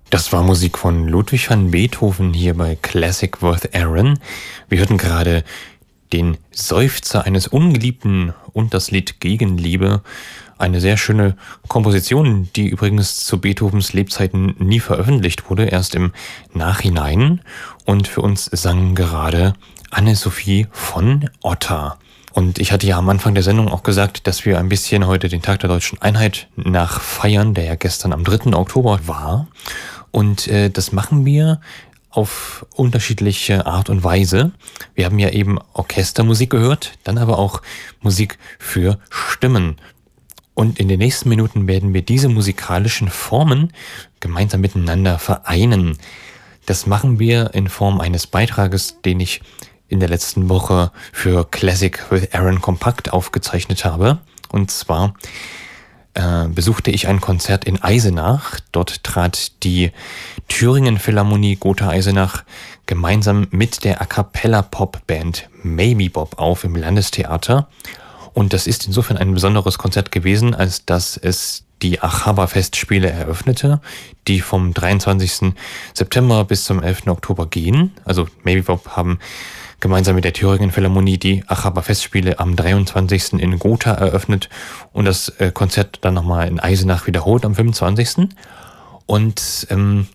Das war Musik von Ludwig van Beethoven hier bei Classic with Aaron. Wir hörten gerade den Seufzer eines Ungeliebten und das Lied Gegenliebe. Eine sehr schöne Komposition, die übrigens zu Beethovens Lebzeiten nie veröffentlicht wurde, erst im Nachhinein. Und für uns sang gerade Anne-Sophie von Otter. Und ich hatte ja am Anfang der Sendung auch gesagt, dass wir ein bisschen heute den Tag der Deutschen Einheit nachfeiern, der ja gestern am 3. Oktober war. Und das machen wir auf unterschiedliche Art und Weise. Wir haben ja eben Orchestermusik gehört, dann aber auch Musik für Stimmen. Und in den nächsten Minuten werden wir diese musikalischen Formen gemeinsam miteinander vereinen. Das machen wir in Form eines Beitrages, den ich in der letzten Woche für Classic with Aaron Kompakt aufgezeichnet habe. Und zwar besuchte ich ein Konzert in Eisenach. Dort trat die Thüringen Philharmonie Gotha Eisenach gemeinsam mit der A-cappella-Pop-Band Maybe Bob auf im Landestheater. Und das ist insofern ein besonderes Konzert gewesen, als dass es die Achaba-Festspiele eröffnete, die vom 23. September bis zum 11. Oktober gehen. Also Maybe Bob haben gemeinsam mit der Thüringen Philharmonie die Achaba-Festspiele am 23. in Gotha eröffnet und das Konzert dann nochmal in Eisenach wiederholt am 25. Und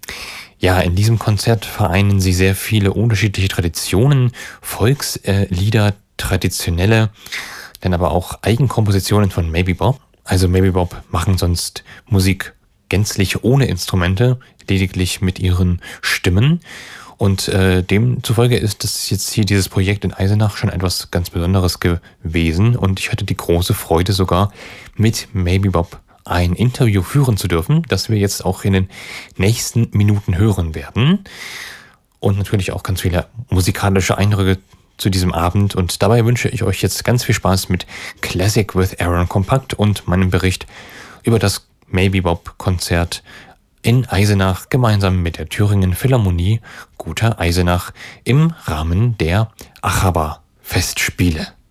in diesem Konzert vereinen sie sehr viele unterschiedliche Traditionen, Volkslieder, traditionelle, dann aber auch Eigenkompositionen von Maybe Bob. Also Maybe Bob machen sonst Musik gänzlich ohne Instrumente, lediglich mit ihren Stimmen. Und demzufolge ist das jetzt hier dieses Projekt in Eisenach schon etwas ganz Besonderes gewesen. Und ich hatte die große Freude sogar mit Maybe Bob ein Interview führen zu dürfen, das wir jetzt auch in den nächsten Minuten hören werden. Und natürlich auch ganz viele musikalische Eindrücke zu diesem Abend. Und dabei wünsche ich euch jetzt ganz viel Spaß mit Classic with Aaron Kompakt und meinem Bericht über das Maybe Bob Konzert in Eisenach gemeinsam mit der Thüringen Philharmonie Gotha Eisenach im Rahmen der Achaba-Festspiele.